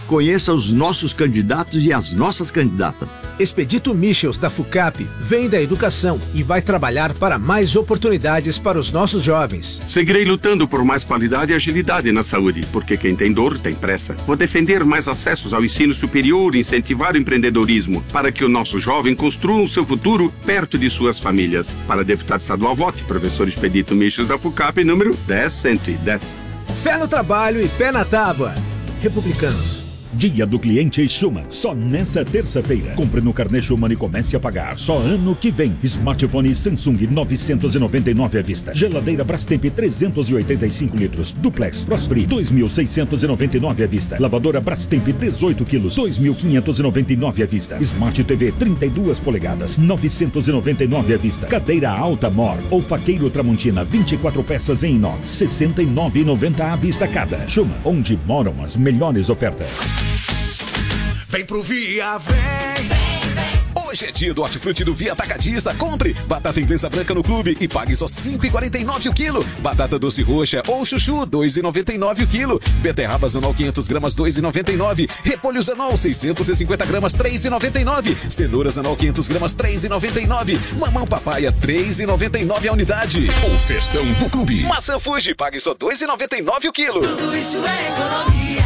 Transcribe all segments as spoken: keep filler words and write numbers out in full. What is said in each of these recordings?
Conheça os nossos candidatos e as nossas candidatas. Expedito Michels, da FUCAP, vem da educação e vai trabalhar para mais oportunidades para os nossos jovens. Seguirei lutando por mais qualidade e agilidade na saúde, porque quem tem dor tem pressa. Vou defender mais acessos ao ensino superior e incentivar o empreendedorismo, para que o nosso jovem construa o seu futuro perto de suas famílias. Para deputado estadual, vote professor Expedito Michels, da FUCAP, número dez cento e dez. Fé no trabalho e pé na tábua. Republicanos. Dia do cliente Schumann, só nessa terça-feira. Compre no Carnê Schumann e comece a pagar só ano que vem. Smartphone Samsung novecentos e noventa e nove à vista. Geladeira Brastemp trezentos e oitenta e cinco litros. Duplex Frost Free dois mil seiscentos e noventa e nove à vista. Lavadora Brastemp dezoito quilos dois mil quinhentos e noventa e nove à vista. Smart T V trinta e duas polegadas novecentos e noventa e nove à vista. Cadeira alta Mor ou faqueiro Tramontina vinte e quatro peças em inox sessenta e nove reais e noventa centavos à vista cada. Schumann, onde moram as melhores ofertas. Vem pro Via, vem! Vem, vem! Hoje é dia do hortifruti do Via Atacadista. Compre batata inglesa branca no clube e pague só cinco reais e quarenta e nove centavos o quilo. Batata doce roxa ou chuchu, dois reais e noventa e nove centavos o quilo. Beterraba Zanol quinhentos gramas, dois reais e noventa e nove centavos. Repolho Zanol seiscentos e cinquenta gramas, três reais e noventa e nove centavos. Cenoura Zanol quinhentos gramas, três reais e noventa e nove centavos. Mamão papaya, três reais e noventa e nove centavos a unidade. O festão do clube. Maçã Fuji, pague só dois reais e noventa e nove centavos o quilo. Tudo isso é economia.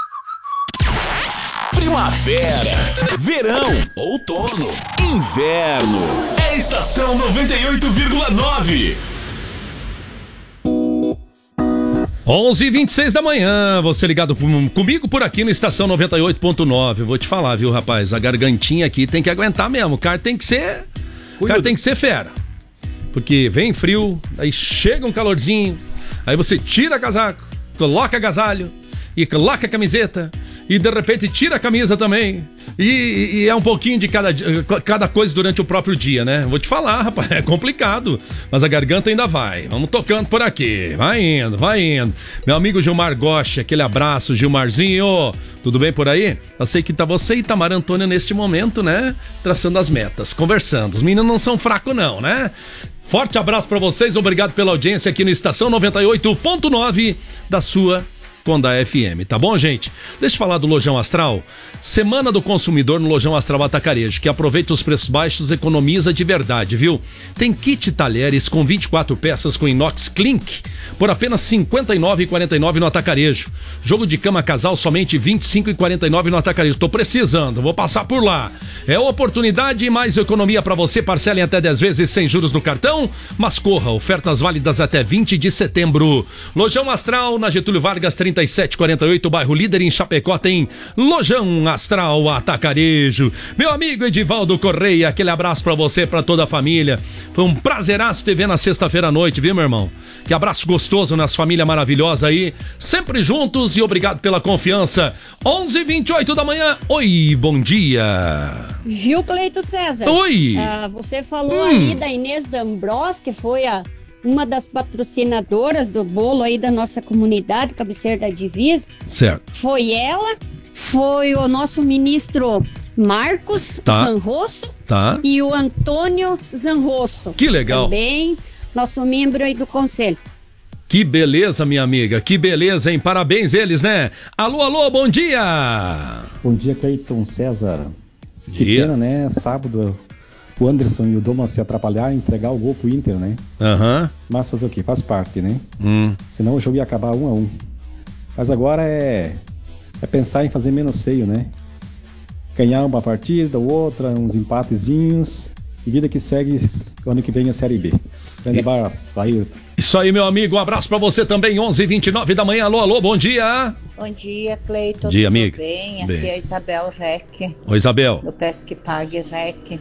Primavera, verão, outono, inverno. É Estação noventa e oito vírgula nove. onze e vinte e seis da manhã, você ligado comigo por aqui no Estação noventa e oito ponto nove. Vou te falar, viu, rapaz? A gargantinha aqui tem que aguentar mesmo. O cara tem que ser. O cara tem que ser fera. Porque vem frio, aí chega um calorzinho, aí você tira casaco, coloca agasalho e coloca a camiseta. E de repente tira a camisa também. E, e é um pouquinho de cada, cada coisa durante o próprio dia, né? Vou te falar, rapaz, é complicado. Mas a garganta ainda vai. Vamos tocando por aqui. Vai indo, vai indo. Meu amigo Gilmar Gocha, aquele abraço, Gilmarzinho. Tudo bem por aí? Eu sei que tá você e Tamar Antônio neste momento, né? Traçando as metas, conversando. Os meninos não são fracos não, né? Forte abraço pra vocês. Obrigado pela audiência aqui no Estação noventa e oito ponto nove da sua Conda F M, tá bom, gente? Deixa eu falar do Lojão Astral. Semana do Consumidor no Lojão Astral Atacarejo, que aproveita os preços baixos, economiza de verdade, viu? Tem kit talheres com vinte e quatro peças com inox Clink por apenas cinquenta e nove reais e quarenta e nove centavos no Atacarejo. Jogo de cama casal somente vinte e cinco reais e quarenta e nove centavos no Atacarejo. Tô precisando, vou passar por lá. É oportunidade e mais economia para você. Parcela em até dez vezes sem juros no cartão, mas corra, ofertas válidas até vinte de setembro. Lojão Astral, na Getúlio Vargas, trinta e sete quarenta e oito, bairro Líder, em Chapecó, tem Lojão Astral Atacarejo. Meu amigo Edivaldo Correia, aquele abraço pra você, pra toda a família. Foi um prazeraço te ver na sexta-feira à noite, viu, meu irmão? Que abraço gostoso nas famílias maravilhosas aí, sempre juntos, e obrigado pela confiança. onze e vinte e oito da manhã. Oi, bom dia. Viu, Cleito César? Oi. Ah, você falou hum. aí da Inês D'Ambros, que foi a uma das patrocinadoras do bolo aí da nossa comunidade, Cabeceira da Divisa. Certo. Foi ela, foi o nosso ministro Marcos tá. Zanrosso tá. e o Antônio Zanrosso. Que legal. Também nosso membro aí do conselho. Que beleza, minha amiga, que beleza, hein? Parabéns eles, né? Alô, alô, bom dia! Bom dia, Cleiton César. Que dia. pena, né? Sábado o Anderson e o Domas se atrapalhar e entregar o gol pro Inter, né? Aham. Uhum. Mas fazer o quê? Faz parte, né? Hum. Senão o jogo ia acabar um a um. Mas agora é, é pensar em fazer menos feio, né? Ganhar uma partida, outra, uns empatezinhos. E vida que segue, ano que vem a Série B. Grande abraço, Ayrton. Isso aí, meu amigo, um abraço pra você também, onze e vinte e nove da manhã. Alô, alô, bom dia. Bom dia, Cleiton. Bom dia, tudo amigo. bem? Aqui bem. é a Isabel Rec. Oi, Isabel. Do Pesque Pague Rec.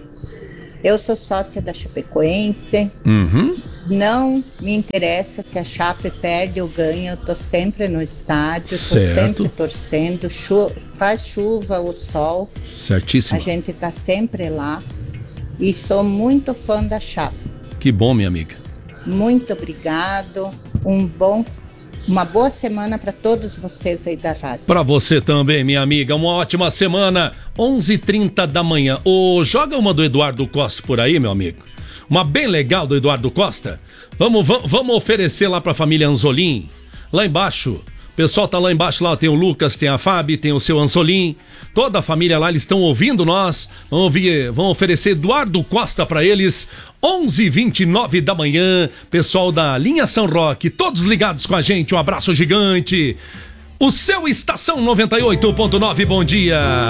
Eu sou sócia da Chapecoense. Uhum. Não me interessa se a Chape perde ou ganha, eu tô sempre no estádio, certo. tô sempre torcendo, chu- faz chuva ou sol. Certíssimo. A gente tá sempre lá e sou muito fã da Chape. Que bom, minha amiga. Muito obrigado, um bom, uma boa semana para todos vocês aí da rádio. Para você também, minha amiga, uma ótima semana. onze e trinta da manhã. Ô, joga uma do Eduardo Costa por aí, meu amigo. Uma bem legal do Eduardo Costa. Vamos, vamos, vamos oferecer lá para a família Anzolim, lá embaixo, pessoal tá lá embaixo, lá tem o Lucas, tem a Fábio, tem o seu Ansolim, toda a família lá, eles estão ouvindo nós. Vão ouvir, vão oferecer Eduardo Costa pra eles, onze e vinte e nove da manhã. Pessoal da linha São Roque, todos ligados com a gente, um abraço gigante. O seu Estação noventa e oito ponto nove, bom dia.